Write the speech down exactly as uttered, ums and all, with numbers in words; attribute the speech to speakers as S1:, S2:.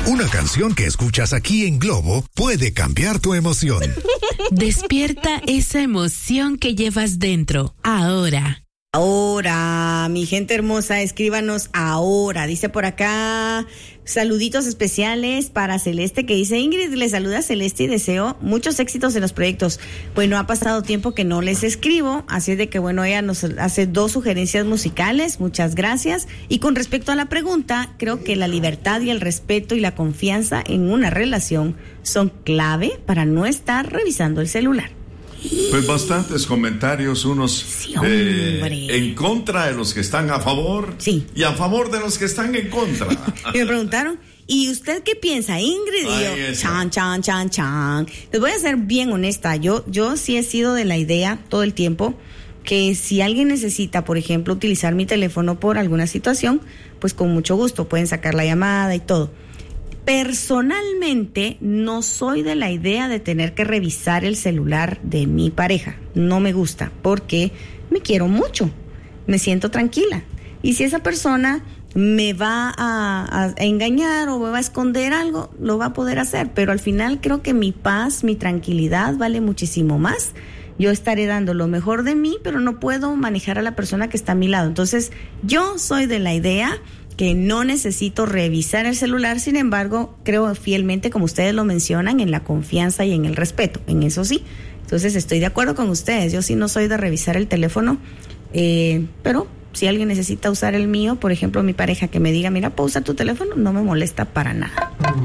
S1: Una canción que escuchas aquí en Globo puede cambiar tu emoción.
S2: Despierta esa emoción que llevas dentro, ahora.
S3: Ahora, mi gente hermosa, escríbanos ahora. Dice por acá, saluditos especiales para Celeste, que dice: Ingrid, le saluda Celeste y deseo muchos éxitos en los proyectos. Bueno, ha pasado tiempo que no les escribo, así es de que bueno, ella nos hace dos sugerencias musicales, muchas gracias. Y con respecto a la pregunta, creo que la libertad y el respeto y la confianza en una relación son clave para no estar revisando el celular.
S4: Pues bastantes comentarios, unos
S3: sí,
S4: eh, en contra de los que están a favor,
S3: sí,
S4: y a favor de los que están en contra.
S3: Y me preguntaron, ¿y usted qué piensa, Ingrid? Y yo, chan, chan, chan, chan. Les voy a ser bien honesta, yo, yo sí he sido de la idea todo el tiempo que si alguien necesita, por ejemplo, utilizar mi teléfono por alguna situación, pues con mucho gusto pueden sacar la llamada y todo. Personalmente no soy de la idea de tener que revisar el celular de mi pareja. No me gusta porque me quiero mucho, me siento tranquila. Y si esa persona me va a, a engañar o me va a esconder algo, lo va a poder hacer. Pero al final creo que mi paz, mi tranquilidad vale muchísimo más. Yo estaré dando lo mejor de mí, pero no puedo manejar a la persona que está a mi lado. Entonces, yo soy de la idea que no necesito revisar el celular, sin embargo, creo fielmente, como ustedes lo mencionan, en la confianza y en el respeto, en eso sí. Entonces estoy de acuerdo con ustedes, yo sí no soy de revisar el teléfono, eh, pero si alguien necesita usar el mío, por ejemplo mi pareja que me diga, mira, ¿puedo usar tu teléfono? No me molesta para nada.